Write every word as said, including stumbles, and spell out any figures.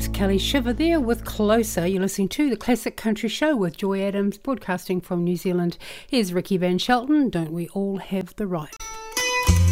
Kelly Shiver there with Closer. You're listening to the Classic Country Show with Joy Adams, broadcasting from New Zealand. Here's Ricky Van Shelton, Don't We All Have the Right?